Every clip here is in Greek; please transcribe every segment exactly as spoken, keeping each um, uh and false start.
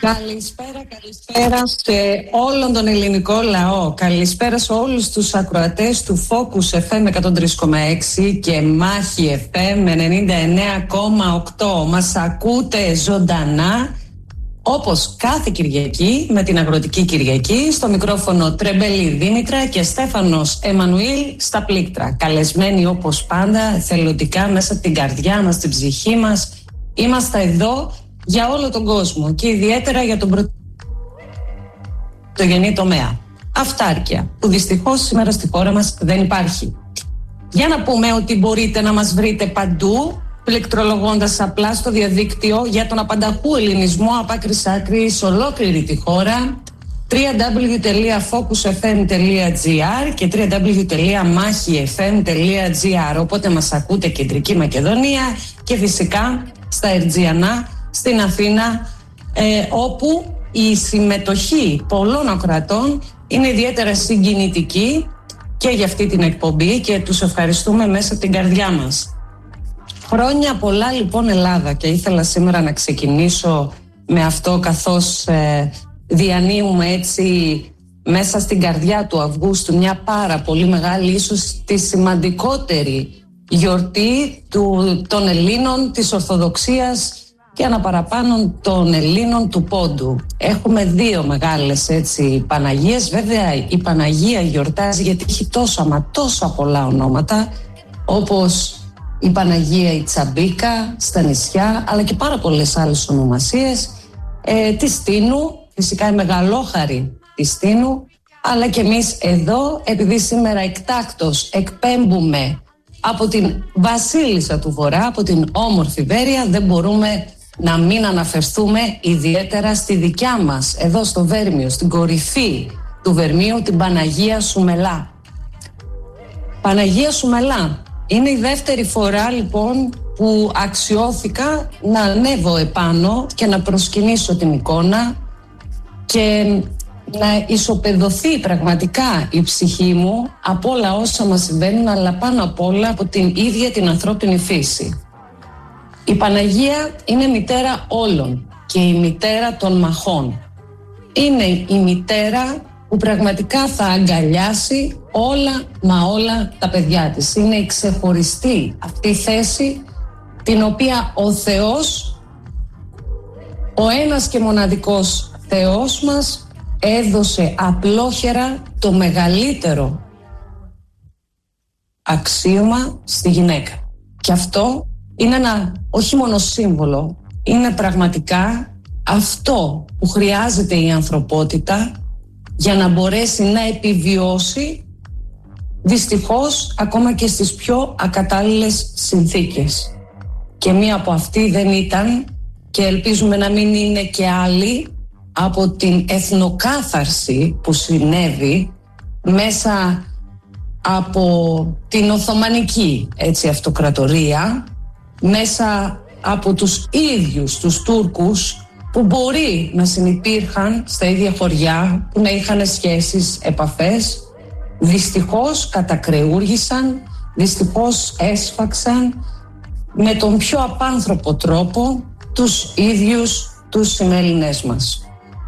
Καλησπέρα, καλησπέρα σε όλον τον ελληνικό λαό. Καλησπέρα σε όλους τους ακροατές του Focus εφ εμ εκατόν τρία κόμμα έξι και Μάχη εφ εμ ενενήντα εννέα κόμμα οκτώ. Μας ακούτε ζωντανά, όπως κάθε Κυριακή, με την Αγροτική Κυριακή. Στο μικρόφωνο Τρεμπέλη Δήμητρα και Στέφανος Εμμανουήλ στα πλήκτρα. Καλεσμένοι όπως πάντα, θελοντικά, μέσα από την καρδιά μας, την ψυχή μας. Είμαστε εδώ για όλο τον κόσμο και ιδιαίτερα για τον πρωτογενή τομέα. Αυτάρκεια, που δυστυχώς σήμερα στη χώρα μας δεν υπάρχει. Για να πούμε ότι μπορείτε να μας βρείτε παντού, πληκτρολογώντας απλά στο διαδίκτυο για τον απανταχού ελληνισμό από άκρη σ' άκρη σε ολόκληρη τη χώρα, double-u double-u double-u τελεία focus f m τελεία g r και double-u double-u double-u τελεία μάχη εφ εμ τελεία g r. Οπότε μας ακούτε Κεντρική Μακεδονία και φυσικά στα Ερτζιανά, στην Αθήνα, ε, όπου η συμμετοχή πολλών ακροατών είναι ιδιαίτερα συγκινητική και για αυτή την εκπομπή και τους ευχαριστούμε μέσα από την καρδιά μας. Χρόνια πολλά λοιπόν Ελλάδα, και ήθελα σήμερα να ξεκινήσω με αυτό, καθώς ε, διανύουμε έτσι μέσα στην καρδιά του Αυγούστου μια πάρα πολύ μεγάλη, ίσως τη σημαντικότερη γιορτή του, των Ελλήνων, της Ορθοδοξίας και αναπαραπάνω των Ελλήνων του Πόντου. Έχουμε δύο μεγάλες έτσι Παναγίες. Βέβαια η Παναγία γιορτάζει γιατί έχει τόσα μα τόσα πολλά ονόματα, όπως η Παναγία η Τσαμπίκα στα νησιά, αλλά και πάρα πολλές άλλες ονομασίες, ε, τη Στίνου, φυσικά η Μεγαλόχαρη τη Στίνου, αλλά και εμείς εδώ, επειδή σήμερα εκτάκτως εκπέμπουμε από την Βασίλισσα του Βορρά, από την όμορφη Βέρεια, δεν μπορούμε να μην αναφερθούμε ιδιαίτερα στη δικιά μας, εδώ στο Βέρμιο, στην κορυφή του Βερμίου, την Παναγία Σουμελά. Παναγία Σουμελά. Είναι η δεύτερη φορά λοιπόν που αξιώθηκα να ανέβω επάνω και να προσκυνήσω την εικόνα και να ισοπεδωθεί πραγματικά η ψυχή μου από όλα όσα μας συμβαίνουν, αλλά πάνω απ' όλα από την ίδια την ανθρώπινη φύση. Η Παναγία είναι μητέρα όλων και η μητέρα των μαχών. Είναι η μητέρα που πραγματικά θα αγκαλιάσει όλα μα όλα τα παιδιά της. Είναι η ξεχωριστή αυτή η θέση την οποία ο Θεός, ο ένας και μοναδικός Θεός μας, έδωσε απλόχερα το μεγαλύτερο αξίωμα στη γυναίκα. Και αυτό είναι ένα όχι μόνο σύμβολο, είναι πραγματικά αυτό που χρειάζεται η ανθρωπότητα για να μπορέσει να επιβιώσει, δυστυχώς ακόμα και στις πιο ακατάλληλες συνθήκες. Και μία από αυτή δεν ήταν, και ελπίζουμε να μην είναι και άλλη, από την εθνοκάθαρση που συνέβη μέσα από την Οθωμανική έτσι, αυτοκρατορία, μέσα από τους ίδιους τους Τούρκους που μπορεί να συνυπήρχαν στα ίδια χωριά, που να είχαν σχέσεις, επαφές, δυστυχώς κατακρεούργησαν, δυστυχώς έσφαξαν με τον πιο απάνθρωπο τρόπο τους ίδιους τους συμμελινές μας.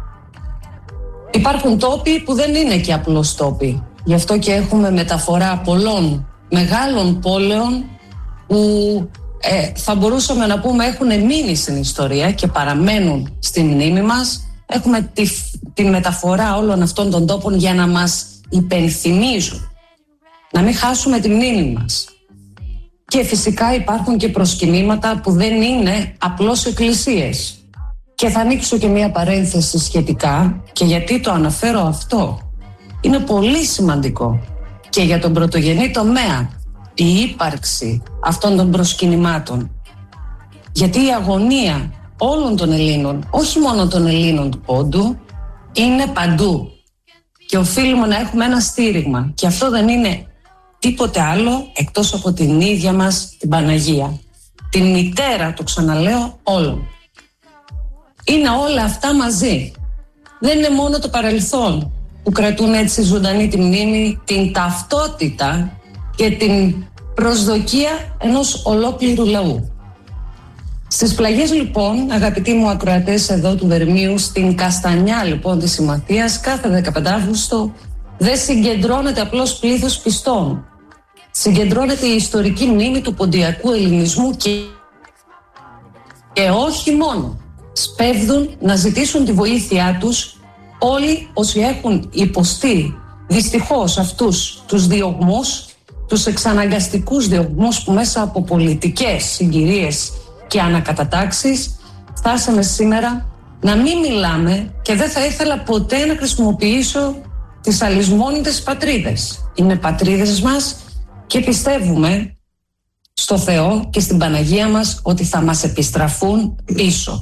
Υπάρχουν τόποι που δεν είναι και απλώς τόποι. Γι' αυτό και έχουμε μεταφορά πολλών μεγάλων πόλεων που ε, θα μπορούσαμε να πούμε έχουν μείνει στην ιστορία και παραμένουν στη μνήμη μας. Έχουμε τη, τη μεταφορά όλων αυτών των τόπων για να μας υπενθυμίζουν, να μην χάσουμε τη μνήμη μας. Και φυσικά υπάρχουν και προσκυνήματα που δεν είναι απλώς εκκλησίες. Και θα ανοίξω και μία παρένθεση σχετικά, και γιατί το αναφέρω αυτό. Είναι πολύ σημαντικό και για τον πρωτογενή τομέα η ύπαρξη αυτών των προσκυνημάτων. Γιατί η αγωνία όλων των Ελλήνων, όχι μόνο των Ελλήνων του Πόντου, είναι παντού. Και οφείλουμε να έχουμε ένα στήριγμα. Και αυτό δεν είναι τίποτε άλλο εκτός από την ίδια μας την Παναγία. Την μητέρα, το ξαναλέω, όλων. Είναι όλα αυτά μαζί. Δεν είναι μόνο το παρελθόν που κρατούν έτσι ζωντανή τη μνήμη, την ταυτότητα και την προσδοκία ενός ολόκληρου λαού. Στις πλαγιές λοιπόν, αγαπητοί μου ακροατές εδώ του Βερμείου, στην Καστανιά λοιπόν της Συμμαθίας, κάθε δεκαπέντε Αυγούστου δεν συγκεντρώνεται απλώς πλήθος πιστών. Συγκεντρώνεται η ιστορική μνήμη του ποντιακού ελληνισμού και, και όχι μόνο. Σπέβδουν να ζητήσουν τη βοήθειά τους όλοι όσοι έχουν υποστεί δυστυχώς αυτούς τους διωγμούς, τους εξαναγκαστικούς διωγμούς που μέσα από πολιτικές συγκυρίες και ανακατατάξεις φτάσαμε σήμερα να μην μιλάμε, και δεν θα ήθελα ποτέ να χρησιμοποιήσω τις αλυσμόνητες πατρίδες. Είναι πατρίδες μας και πιστεύουμε στο Θεό και στην Παναγία μας ότι θα μας επιστραφούν πίσω.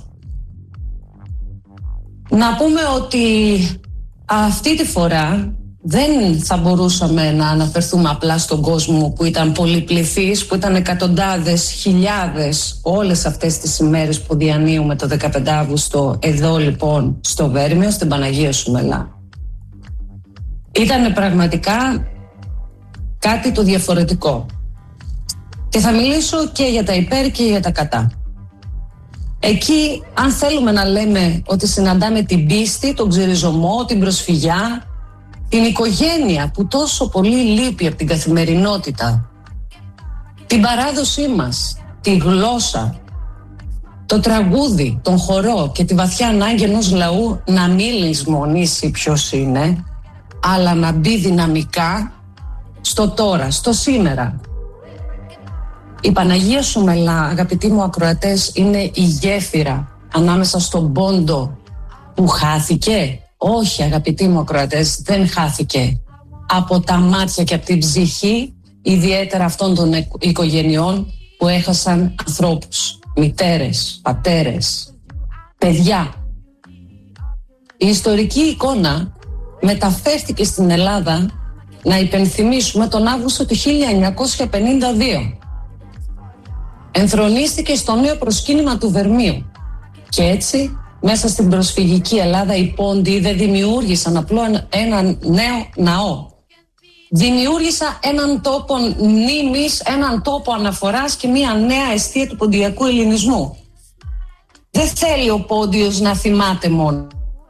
Να πούμε ότι αυτή τη φορά δεν θα μπορούσαμε να αναφερθούμε απλά στον κόσμο που ήταν πολυπληθής, που ήταν εκατοντάδες, χιλιάδες όλες αυτές τις ημέρες που διανύουμε το δεκαπέντε Αυγούστου εδώ λοιπόν στο Βέρμιο, στην Παναγία Σουμελά. Ήταν πραγματικά κάτι το διαφορετικό. Και θα μιλήσω και για τα υπέρ και για τα κατά. Εκεί, αν θέλουμε να λέμε ότι συναντάμε την πίστη, τον ξεριζωμό, την προσφυγιά, την οικογένεια που τόσο πολύ λείπει από την καθημερινότητα, την παράδοσή μας, τη γλώσσα, το τραγούδι, τον χορό και τη βαθιά ανάγκη ενός λαού να μην λησμονήσει ποιος είναι, αλλά να μπει δυναμικά στο τώρα, στο σήμερα. Η Παναγία Σουμελά, αγαπητοί μου ακροατές, είναι η γέφυρα ανάμεσα στον πόντο που χάθηκε. Όχι, αγαπητοί μου ακροατές, δεν χάθηκε. Από τα μάτια και από την ψυχή, ιδιαίτερα αυτών των οικογενειών που έχασαν ανθρώπους, μητέρες, πατέρες, παιδιά. Η ιστορική εικόνα μεταφέρθηκε στην Ελλάδα, να υπενθυμίσουμε, τον Αύγουστο του χίλια εννιακόσια πενήντα δύο. Ενθρονίστηκε στο νέο προσκύνημα του Βερμείου. Και έτσι, μέσα στην προσφυγική Ελλάδα, οι πόντιοι δεν δημιούργησαν απλό έναν νέο ναό. Δημιούργησαν έναν τόπο μνήμης, έναν τόπο αναφοράς και μια νέα εστία του ποντιακού ελληνισμού. Δεν θέλει ο πόντιος να θυμάται μόνο.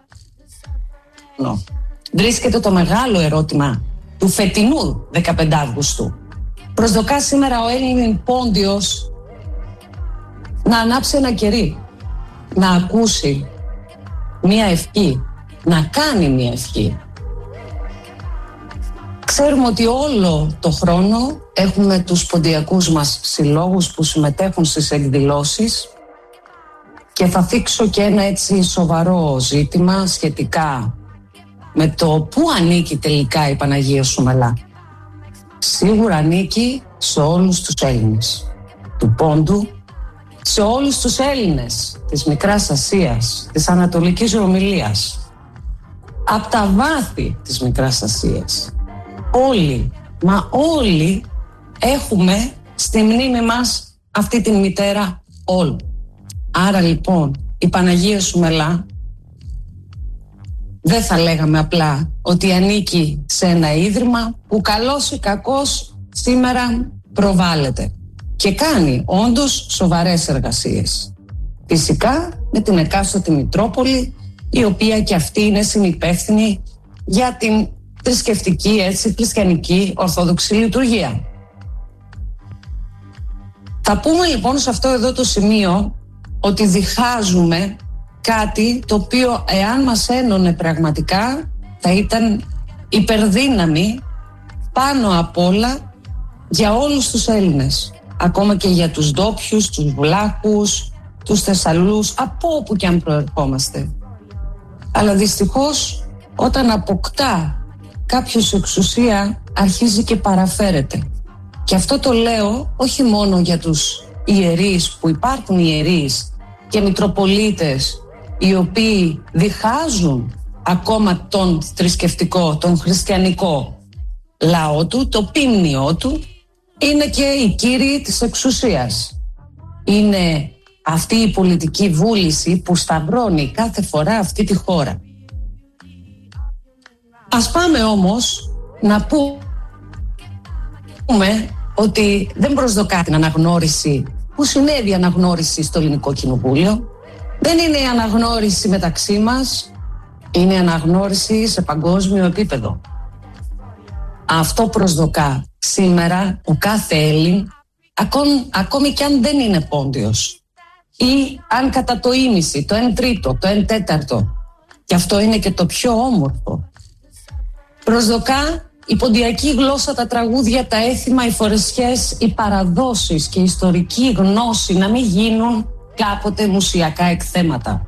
Βρίσκεται το μεγάλο ερώτημα του φετινού δεκαπέντε Αυγούστου. Προσδοκά σήμερα ο Έλλην πόντιος να ανάψει ένα κερί, να ακούσει μία ευχή, να κάνει μία ευχή. Ξέρουμε ότι όλο το χρόνο έχουμε τους ποντιακούς μας συλλόγους που συμμετέχουν στις εκδηλώσεις και θα θίξω και ένα έτσι σοβαρό ζήτημα σχετικά με το πού ανήκει τελικά η Παναγία Σουμελά. Σίγουρα ανήκει σε όλους τους Έλληνες του Πόντου, σε όλους τους Έλληνες της Μικράς Ασίας, της Ανατολικής Ρωμυλίας, από τα βάθη της Μικράς Ασίας. Όλοι, μα όλοι έχουμε στη μνήμη μας αυτή την μητέρα όλου. Άρα λοιπόν η Παναγία Σουμελά δεν θα λέγαμε απλά ότι ανήκει σε ένα ίδρυμα που καλώς ή κακώς σήμερα προβάλλεται και κάνει όντως σοβαρές εργασίες. Φυσικά με την εκάστοτε Μητρόπολη, η οποία και αυτή είναι συνυπεύθυνη για την θρησκευτική, έτσι, χριστιανική ορθόδοξη λειτουργία. Θα πούμε λοιπόν σε αυτό εδώ το σημείο ότι διχάζουμε κάτι το οποίο, εάν μας ένωνε πραγματικά, θα ήταν υπερδύναμη πάνω απ' όλα για όλους τους Έλληνες, ακόμα και για τους ντόπιους, τους βλάχους, τους Θεσσαλούς, από όπου και αν προερχόμαστε. Αλλά δυστυχώς όταν αποκτά κάποιος εξουσία, αρχίζει και παραφέρεται. Και αυτό το λέω όχι μόνο για τους ιερείς, που υπάρχουν ιερείς και μητροπολίτες οι οποίοι διχάζουν ακόμα τον θρησκευτικό, τον χριστιανικό λαό του, το πίμνιό του, είναι και οι κύριοι της εξουσίας. Είναι αυτή η πολιτική βούληση που σταυρώνει κάθε φορά αυτή τη χώρα. Ας πάμε όμως να πούμε ότι δεν προσδοκά την αναγνώριση που συνέβη αναγνώριση στο Ελληνικό Κοινοβούλιο. Δεν είναι η αναγνώριση μεταξύ μας, είναι η αναγνώριση σε παγκόσμιο επίπεδο. Αυτό προσδοκά σήμερα ο κάθε Έλλην, ακόμη, ακόμη κι αν δεν είναι πόντιος, ή αν κατά το ίμιση, το εν τρίτο, το εν τέταρτο, και αυτό είναι και το πιο όμορφο. Προσδοκά η ποντιακή γλώσσα, τα τραγούδια, τα έθιμα, οι φορεσιές, οι παραδόσεις και η ιστορική γνώση να μην γίνουν κάποτε μουσιακά εκθέματα.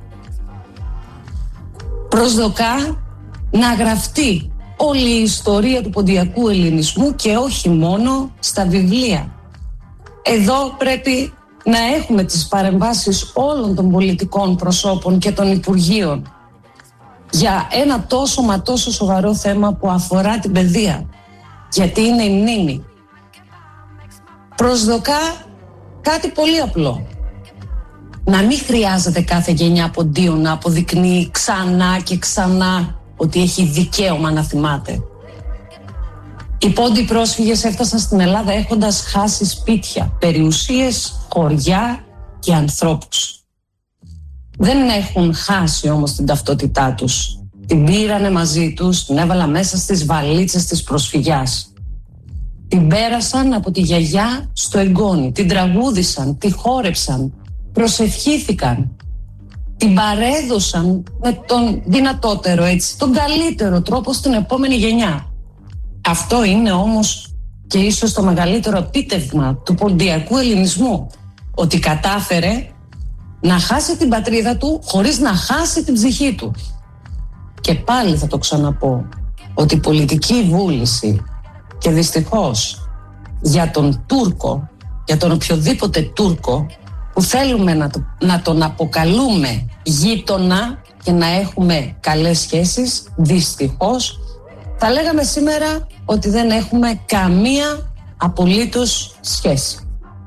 Προσδοκά να γραφτεί όλη η ιστορία του ποντιακού ελληνισμού και όχι μόνο στα βιβλία. Εδώ πρέπει να έχουμε τις παρεμβάσεις όλων των πολιτικών προσώπων και των υπουργείων για ένα τόσο μα τόσο σοβαρό θέμα που αφορά την παιδεία, γιατί είναι η μνήμη. Προσδοκά κάτι πολύ απλό. Να μην χρειάζεται κάθε γενιά ποντίων να αποδεικνύει ξανά και ξανά ότι έχει δικαίωμα να θυμάται. Οι πόντιοι πρόσφυγες έφτασαν στην Ελλάδα έχοντας χάσει σπίτια, περιουσίες, χωριά και ανθρώπους. Δεν έχουν χάσει όμως την ταυτότητά τους. Την πήρανε μαζί τους, την έβαλα μέσα στις βαλίτσες της προσφυγιάς. Την πέρασαν από τη γιαγιά στο εγγόνι, την τραγούδισαν, τη χόρεψαν, προσευχήθηκαν. Την παρέδωσαν με τον δυνατότερο, έτσι, τον καλύτερο τρόπο στην επόμενη γενιά. Αυτό είναι όμως και ίσως το μεγαλύτερο επίτευγμα του ποντιακού ελληνισμού, ότι κατάφερε να χάσει την πατρίδα του χωρίς να χάσει την ψυχή του. Και πάλι θα το ξαναπώ, ότι η πολιτική βούληση και δυστυχώς για τον Τούρκο, για τον οποιοδήποτε Τούρκο που θέλουμε να, το, να τον αποκαλούμε γείτονα και να έχουμε καλές σχέσεις, δυστυχώς θα λέγαμε σήμερα ότι δεν έχουμε καμία απολύτως σχέση.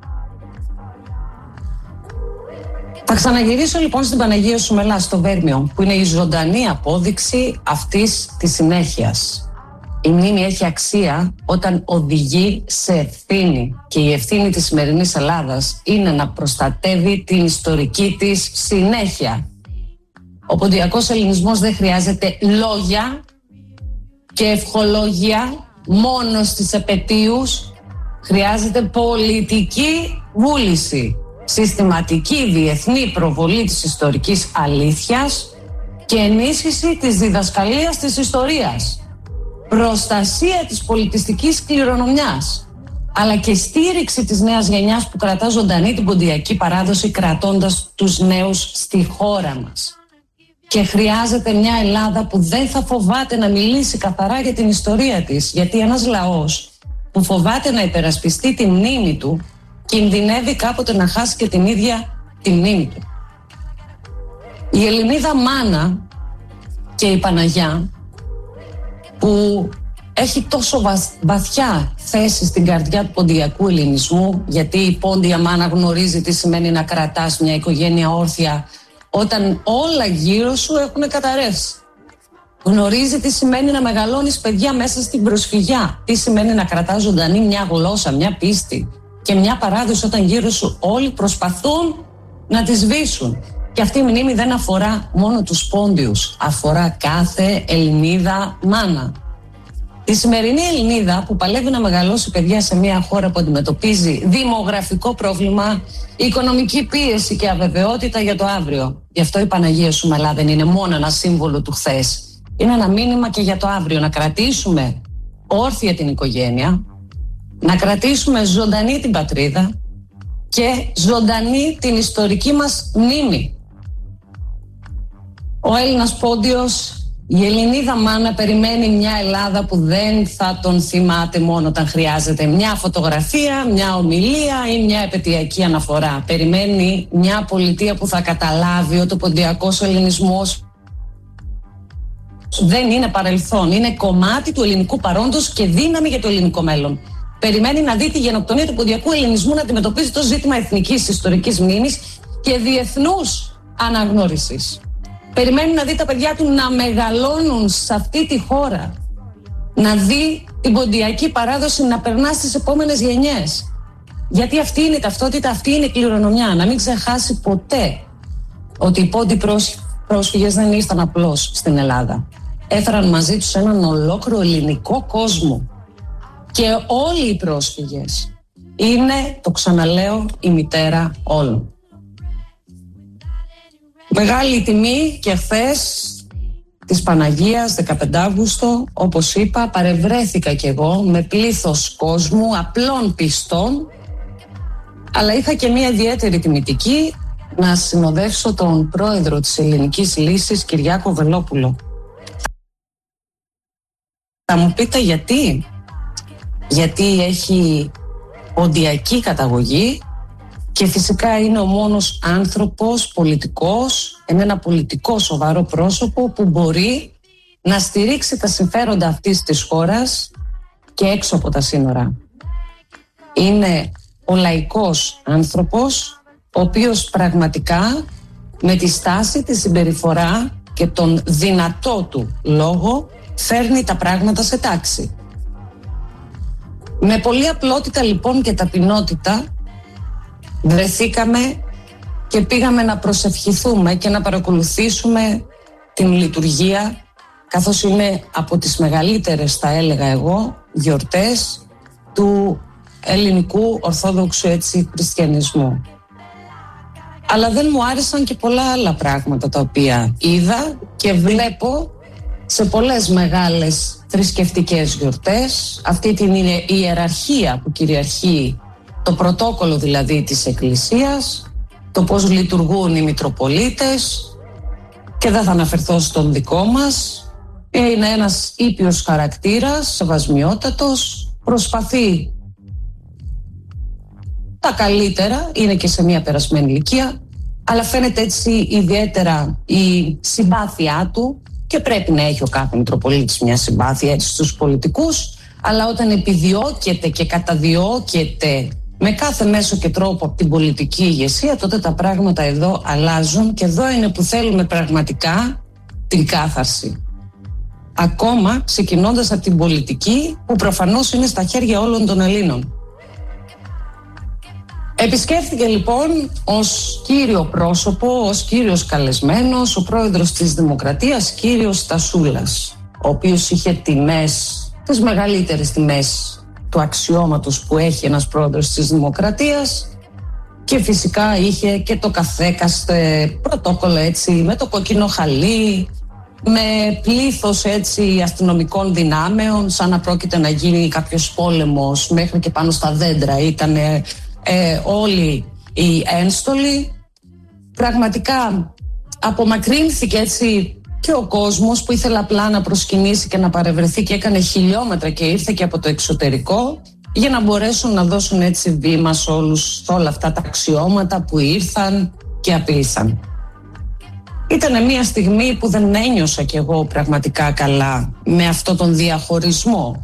Θα ξαναγυρίσω λοιπόν στην Παναγία Σουμελά στο Βέρμιο, που είναι η ζωντανή απόδειξη αυτής της συνέχειας. Η μνήμη έχει αξία όταν οδηγεί σε ευθύνη, και η ευθύνη της σημερινής Ελλάδας είναι να προστατεύει την ιστορική της συνέχεια. Ο ποντιακός ελληνισμός δεν χρειάζεται λόγια και ευχολόγια μόνο στις επετείους, χρειάζεται πολιτική βούληση, συστηματική διεθνή προβολή της ιστορικής αλήθειας και ενίσχυση της διδασκαλίας της ιστορίας, προστασία της πολιτιστικής κληρονομιάς, αλλά και στήριξη της νέας γενιάς που κρατά ζωντανή την ποντιακή παράδοση, κρατώντας τους νέους στη χώρα μας. Και χρειάζεται μια Ελλάδα που δεν θα φοβάται να μιλήσει καθαρά για την ιστορία της, γιατί ένας λαός που φοβάται να υπερασπιστεί τη μνήμη του κινδυνεύει κάποτε να χάσει και την ίδια τη μνήμη του. Η Ελληνίδα μάνα και η Παναγιά, που έχει τόσο βαθιά θέση στην καρδιά του ποντιακού ελληνισμού, γιατί η πόντια μάνα γνωρίζει τι σημαίνει να κρατάς μια οικογένεια όρθια όταν όλα γύρω σου έχουν καταρρεύσει. Γνωρίζει τι σημαίνει να μεγαλώνεις παιδιά μέσα στην προσφυγιά, τι σημαίνει να κρατάς ζωντανή μια γλώσσα, μια πίστη και μια παράδοση όταν γύρω σου όλοι προσπαθούν να τη σβήσουν. Και αυτή η μνήμη δεν αφορά μόνο τους πόντιους, αφορά κάθε Ελληνίδα μάνα. Η σημερινή Ελληνίδα που παλεύει να μεγαλώσει παιδιά σε μια χώρα που αντιμετωπίζει δημογραφικό πρόβλημα, οικονομική πίεση και αβεβαιότητα για το αύριο. Γι' αυτό η Παναγία Σουμελά δεν είναι μόνο ένα σύμβολο του χθες. Είναι ένα μήνυμα και για το αύριο, να κρατήσουμε όρθια την οικογένεια, να κρατήσουμε ζωντανή την πατρίδα και ζωντανή την ιστορική μας μνήμη. Ο Έλληνας πόντιος, η Ελληνίδα μάνα περιμένει μια Ελλάδα που δεν θα τον θυμάται μόνο όταν χρειάζεται μια φωτογραφία, μια ομιλία ή μια επαιτειακή αναφορά. Περιμένει μια πολιτεία που θα καταλάβει ότι ο ποντιακός ελληνισμός δεν είναι παρελθόν, είναι κομμάτι του ελληνικού παρόντος και δύναμη για το ελληνικό μέλλον. Περιμένει να δει τη γενοκτονία του ποντιακού ελληνισμού να αντιμετωπίζει το ζήτημα εθνικής ιστορικής μνήμης και διεθνούς αναγνώρισης. Περιμένει να δει τα παιδιά του να μεγαλώνουν σε αυτή τη χώρα, να δει την ποντιακή παράδοση να περνά στις επόμενες γενιές. Γιατί αυτή είναι η ταυτότητα, αυτή είναι η κληρονομιά. Να μην ξεχάσει ποτέ ότι οι πόντιοι πρόσφυγες δεν ήρθαν απλώς στην Ελλάδα. Έφεραν μαζί τους έναν ολόκληρο ελληνικό κόσμο. Και όλοι οι πρόσφυγες είναι, το ξαναλέω, η μητέρα όλων. Μεγάλη τιμή και χθες της Παναγίας, δεκαπέντε Αυγούστου, όπως είπα, παρευρέθηκα κι εγώ με πλήθος κόσμου, απλών πιστών, αλλά είχα και μια ιδιαίτερη τιμητική να συνοδεύσω τον πρόεδρο της Ελληνικής Λύσης, Κυριάκο Βελόπουλο. Θα μου πείτε γιατί? Γιατί έχει ποντιακή καταγωγή και φυσικά είναι ο μόνος άνθρωπος, πολιτικός, είναι ένα πολιτικό σοβαρό πρόσωπο που μπορεί να στηρίξει τα συμφέροντα αυτής της χώρας και έξω από τα σύνορα. Είναι ο λαϊκός άνθρωπος, ο οποίος πραγματικά με τη στάση, τη συμπεριφορά και τον δυνατό του λόγο φέρνει τα πράγματα σε τάξη. Με πολλή απλότητα λοιπόν και ταπεινότητα βρεθήκαμε και πήγαμε να προσευχηθούμε και να παρακολουθήσουμε την λειτουργία, καθώς είναι από τις μεγαλύτερες, θα έλεγα εγώ, γιορτές του ελληνικού ορθόδοξου έτσι χριστιανισμού. Αλλά δεν μου άρεσαν και πολλά άλλα πράγματα τα οποία είδα και βλέπω σε πολλές μεγάλες θρησκευτικές γιορτές, αυτή την ιεραρχία που κυριαρχεί, το πρωτόκολλο δηλαδή της Εκκλησίας, το πώς λειτουργούν οι Μητροπολίτες, και δεν θα αναφερθώ στον δικό μας. Είναι ένας ήπιος χαρακτήρας, σεβασμιότατος, προσπαθεί τα καλύτερα, είναι και σε μια περασμένη ηλικία, αλλά φαίνεται έτσι ιδιαίτερα η συμπάθειά του, και πρέπει να έχει ο κάθε Μητροπολίτης μια συμπάθεια έτσι στους πολιτικούς, αλλά όταν επιδιώκεται και καταδιώκεται με κάθε μέσο και τρόπο από την πολιτική ηγεσία, τότε τα πράγματα εδώ αλλάζουν και εδώ είναι που θέλουμε πραγματικά την κάθαρση. Ακόμα ξεκινώντας από την πολιτική, που προφανώς είναι στα χέρια όλων των Ελλήνων. Επισκέφθηκε λοιπόν ως κύριο πρόσωπο, ως κύριος καλεσμένος, ο πρόεδρος της Δημοκρατίας, κύριος Στασούλας, ο οποίος είχε τιμές, τις μεγαλύτερες τιμές του αξιώματος που έχει ένας πρόεδρος της Δημοκρατίας, και φυσικά είχε και το καθέκαστε πρωτόκολλο έτσι, με το κόκκινο χαλί, με πλήθος έτσι αστυνομικών δυνάμεων, σαν να πρόκειται να γίνει κάποιος πόλεμος, μέχρι και πάνω στα δέντρα ήταν ε, όλοι οι ένστολοι. Πραγματικά απομακρύνθηκε έτσι και ο κόσμος που ήθελε απλά να προσκυνήσει και να παρευρεθεί και έκανε χιλιόμετρα και ήρθε και από το εξωτερικό για να μπορέσουν να δώσουν έτσι βήμα σε, όλους, σε όλα αυτά τα αξιώματα που ήρθαν και απείλησαν. Ήταν μια στιγμή που δεν ένιωσα κι εγώ πραγματικά καλά με αυτό τον διαχωρισμό.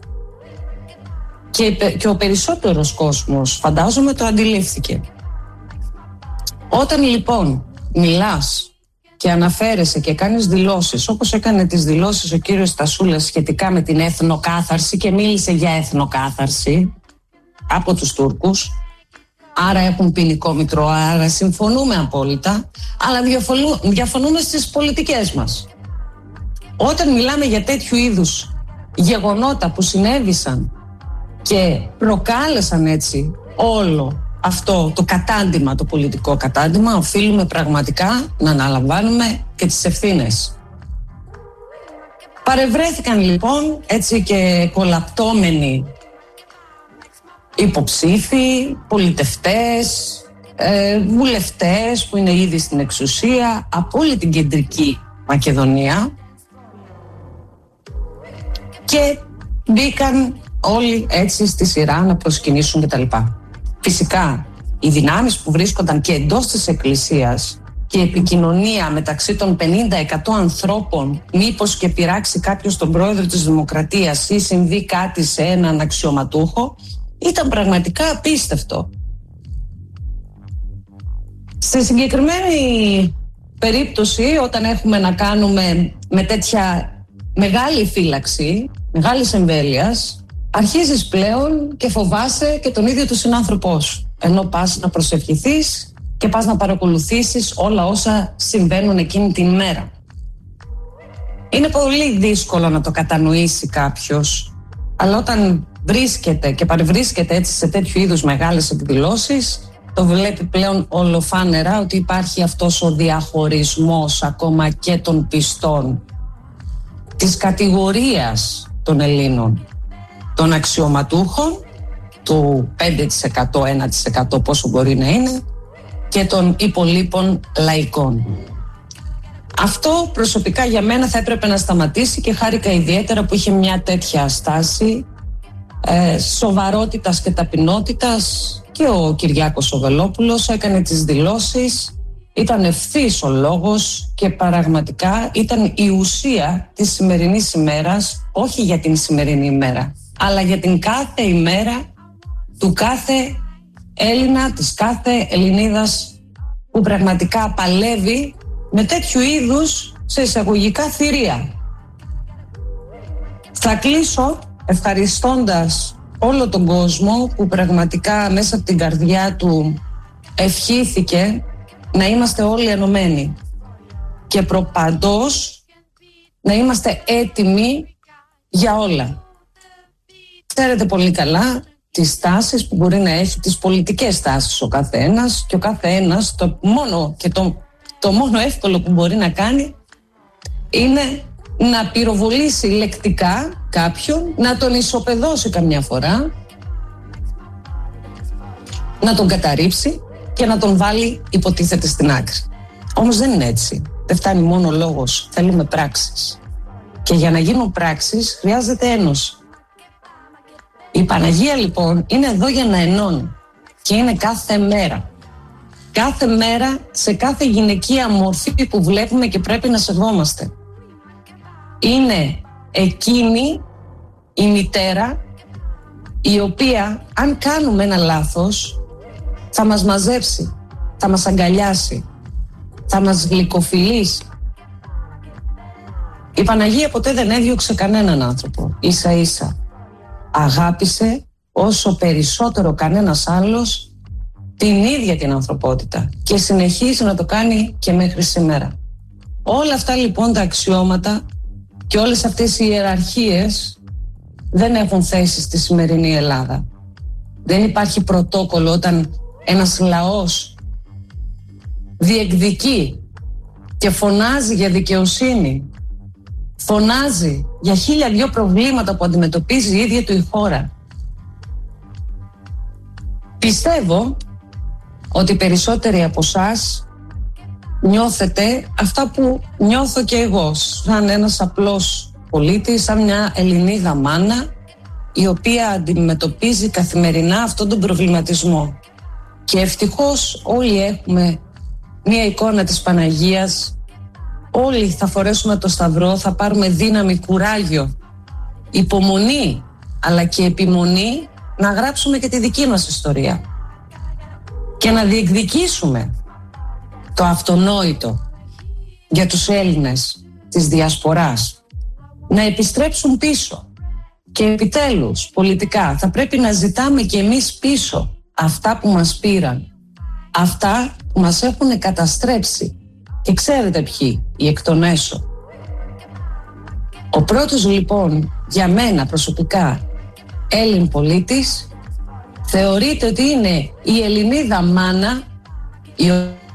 Και, και ο περισσότερος κόσμος φαντάζομαι το αντιλήφθηκε. Όταν λοιπόν μιλάς και αναφέρεσαι και κάνεις δηλώσεις, όπως έκανε τις δηλώσεις ο κύριος Στασούλας σχετικά με την εθνοκάθαρση, και μίλησε για εθνοκάθαρση από τους Τούρκους, άρα έχουν ποινικό μητρό, άρα συμφωνούμε απόλυτα, αλλά διαφωνούμε στις πολιτικές μας. Όταν μιλάμε για τέτοιου είδους γεγονότα που συνέβησαν και προκάλεσαν έτσι όλο αυτό το κατάντημα, το πολιτικό κατάντημα, οφείλουμε πραγματικά να αναλαμβάνουμε και τις ευθύνες. Παρευρέθηκαν λοιπόν έτσι και κολαπτώμενοι υποψήφοι, πολιτευτές, ε, βουλευτές που είναι ήδη στην εξουσία από όλη την κεντρική Μακεδονία, και μπήκαν όλοι έτσι στη σειρά να προσκυνήσουν κτλ. Φυσικά, οι δυνάμεις που βρίσκονταν και εντός της Εκκλησίας και η επικοινωνία μεταξύ των πενήντα εκατό ανθρώπων, μήπως και πειράξει κάποιος τον πρόεδρο της Δημοκρατίας ή συμβεί κάτι σε έναν αξιωματούχο, ήταν πραγματικά απίστευτο. Στη συγκεκριμένη περίπτωση, όταν έχουμε να κάνουμε με τέτοια μεγάλη φύλαξη, μεγάλης εμβέλειας, αρχίζεις πλέον και φοβάσαι και τον ίδιο τον συνάνθρωπό σου, ενώ πας να προσευχηθείς και πας να παρακολουθήσεις όλα όσα συμβαίνουν εκείνη την ημέρα. Είναι πολύ δύσκολο να το κατανοήσει κάποιος, αλλά όταν βρίσκεται και παρευρίσκεται έτσι σε τέτοιου είδους μεγάλες εκδηλώσεις, το βλέπει πλέον ολοφάνερα ότι υπάρχει αυτός ο διαχωρισμός ακόμα και των πιστών, της κατηγορίας των Ελλήνων, των αξιωματούχων, του πέντε τοις εκατό, ένα τοις εκατό πόσο μπορεί να είναι, και των υπολείπων λαϊκών. Αυτό προσωπικά για μένα θα έπρεπε να σταματήσει και χάρηκα ιδιαίτερα που είχε μια τέτοια στάση ε, σοβαρότητας και ταπεινότητας και ο Κυριάκος ο Βελόπουλος έκανε τις δηλώσεις, ήταν ευθύς ο λόγος και πραγματικά ήταν η ουσία της σημερινής ημέρας, όχι για την σημερινή ημέρα, αλλά για την κάθε ημέρα του κάθε Έλληνα, της κάθε Ελληνίδας που πραγματικά παλεύει με τέτοιου είδους σε εισαγωγικά θηρία. Θα κλείσω ευχαριστώντας όλο τον κόσμο που πραγματικά μέσα από την καρδιά του ευχήθηκε να είμαστε όλοι ενωμένοι και προπαντός να είμαστε έτοιμοι για όλα. Ξέρετε πολύ καλά τις τάσεις που μπορεί να έχει, τις πολιτικές τάσεις ο καθένας, και ο καθένας το μόνο και το, το μόνο εύκολο που μπορεί να κάνει είναι να πυροβολήσει λεκτικά κάποιον, να τον ισοπεδώσει καμιά φορά, να τον καταρρίψει και να τον βάλει υποτίθεται στην άκρη. Όμως δεν είναι έτσι. Δεν φτάνει μόνο λόγος. Θέλουμε πράξεις. Και για να γίνουν πράξεις χρειάζεται ένωση. Η Παναγία λοιπόν είναι εδώ για να ενώνει και είναι κάθε μέρα. Κάθε μέρα σε κάθε γυναικεία μορφή που βλέπουμε και πρέπει να σεβόμαστε. Είναι εκείνη η μητέρα η οποία αν κάνουμε ένα λάθος θα μας μαζέψει, θα μας αγκαλιάσει, θα μας γλυκοφιλήσει. Η Παναγία ποτέ δεν έδιωξε κανέναν άνθρωπο, ίσα ίσα. Αγάπησε όσο περισσότερο κανένας άλλος την ίδια την ανθρωπότητα και συνεχίζει να το κάνει και μέχρι σήμερα. Όλα αυτά λοιπόν τα αξιώματα και όλες αυτές οι ιεραρχίες δεν έχουν θέση στη σημερινή Ελλάδα. Δεν υπάρχει πρωτόκολλο όταν ένας λαός διεκδικεί και φωνάζει για δικαιοσύνη, φωνάζει για χίλια δυο προβλήματα που αντιμετωπίζει η ίδια του η χώρα. Πιστεύω ότι περισσότεροι από εσάς νιώθετε αυτά που νιώθω και εγώ, σαν ένας απλός πολίτης, σαν μια Ελληνίδα μάνα η οποία αντιμετωπίζει καθημερινά αυτόν τον προβληματισμό. Και ευτυχώς όλοι έχουμε μια εικόνα της Παναγίας, όλοι θα φορέσουμε το σταυρό, θα πάρουμε δύναμη, κουράγιο, υπομονή αλλά και επιμονή να γράψουμε και τη δική μας ιστορία και να διεκδικήσουμε το αυτονόητο για τους Έλληνες της Διασποράς, να επιστρέψουν πίσω. Και επιτέλους πολιτικά θα πρέπει να ζητάμε και εμείς πίσω αυτά που μας πήραν, αυτά που μας έχουν καταστρέψει. Και ξέρετε ποιοι, οι εκ των έσω. Ο πρώτος λοιπόν για μένα προσωπικά Έλλην πολίτης θεωρείται ότι είναι η Ελληνίδα μάνα η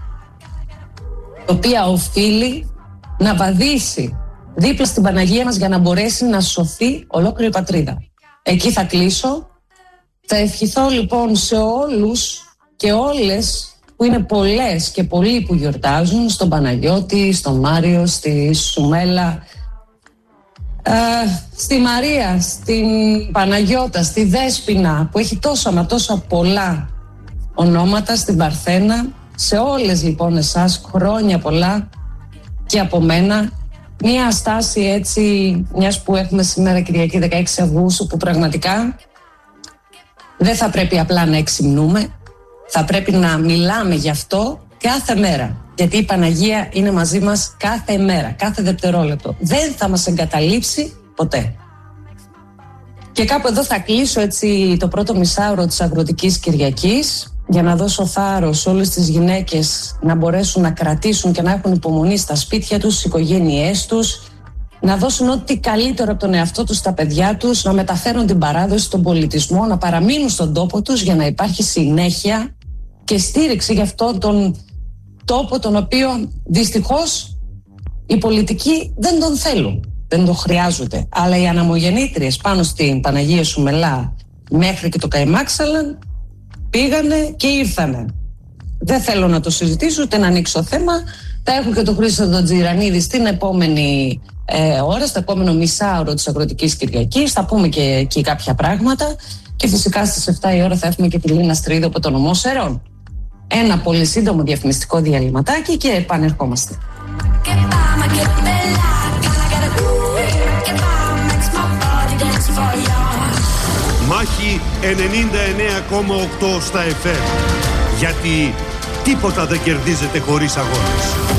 οποία οφείλει να βαδίσει δίπλα στην Παναγία μας για να μπορέσει να σωθεί ολόκληρη η πατρίδα. Εκεί θα κλείσω. Θα ευχηθώ λοιπόν σε όλους και όλες που είναι πολλές και πολλοί που γιορτάζουν, στον Παναγιώτη, στον Μάριο, στη Σουμέλα, ε, στη Μαρία, στην Παναγιώτα, στη Δέσποινα που έχει τόσα μα τόσα πολλά ονόματα, στην Παρθένα, σε όλες λοιπόν εσάς χρόνια πολλά και από μένα. Μία στάση έτσι, μιας που έχουμε σήμερα Κυριακή δεκαέξι Αυγούστου, που πραγματικά δεν θα πρέπει απλά να εξυμνούμε, θα πρέπει να μιλάμε γι' αυτό κάθε μέρα. Γιατί η Παναγία είναι μαζί μας κάθε μέρα, κάθε δευτερόλεπτο. Δεν θα μας εγκαταλείψει ποτέ. Και Και κάπου εδώ θα κλείσω έτσι το πρώτο μισάωρο της Αγροτικής Κυριακής, για να δώσω θάρρος σε όλες τις γυναίκες να μπορέσουν να κρατήσουν και να έχουν υπομονή στα σπίτια τους, στις οικογένειές τους, να δώσουν ό,τι καλύτερο από τον εαυτό τους στα παιδιά τους, να μεταφέρουν την παράδοση, τον πολιτισμό, να παραμείνουν στον τόπο τους για να υπάρχει συνέχεια και στήριξη για αυτόν τον τόπο, τον οποίο δυστυχώς οι πολιτικοί δεν τον θέλουν, δεν τον χρειάζονται. Αλλά οι αναμογεννήτριες πάνω στην Παναγία Σουμελά μέχρι και το Καϊμάξαλαν πήγανε και ήρθανε. Δεν θέλω να το συζητήσω ούτε να ανοίξω θέμα. Θα έχω και τον Χρήστο τον Τζιρανίδη στην επόμενη ε, ώρα, στο επόμενο μισάωρο της Αγροτικής Κυριακής. Θα πούμε και εκεί κάποια πράγματα. Και φυσικά στις επτά η ώρα θα έχουμε και τη Λίνα Στρίδο από τον Νομό Σερών. Ένα πολύ σύντομο διαφημιστικό διαλυματάκι και επανερχόμαστε. Μάχη ενενήντα εννέα κόμμα οκτώ στα εφ εμ. Γιατί τίποτα δεν κερδίζεται χωρίς αγώνες.